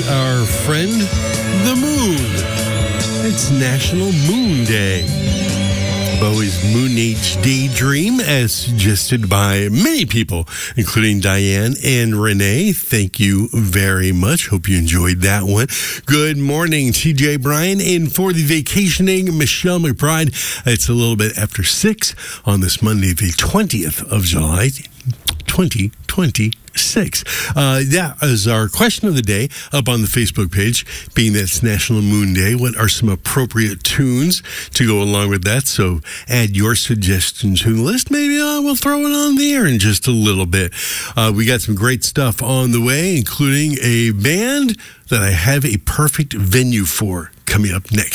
our friend, the moon. It's National Moon Day. Bowie's Moon Age Daydream, as suggested by many people, including Diane and Renee. Thank you very much. Hope you enjoyed that one. Good morning, TJ Bryan, and for the vacationing Michelle McBride. It's a little bit after 6 on this Monday, the 20th of July, 2026. That is our question of the day up on the Facebook page. Being that it's National Moon Day, what are some appropriate tunes to go along with that? So add your suggestion to the list. Maybe we'll throw it on the air in just a little bit. We got some great stuff on the way, including a band that I have a perfect venue for coming up next.